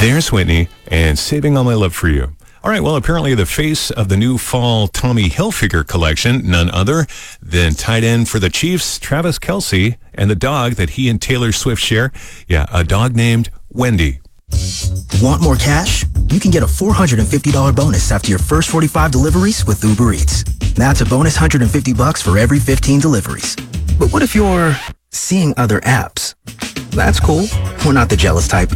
There's Whitney and Saving All My Love for You. All right, well, apparently the face of the new fall Tommy Hilfiger collection, none other than tight end for the Chiefs, Travis Kelce, and the dog that he and Taylor Swift share. Yeah, a dog named Wendy. Want more cash? You can get a $450 bonus after your first 45 deliveries with Uber Eats. That's a bonus $150 for every 15 deliveries. But what if you're seeing other apps? That's cool. We're not the jealous type.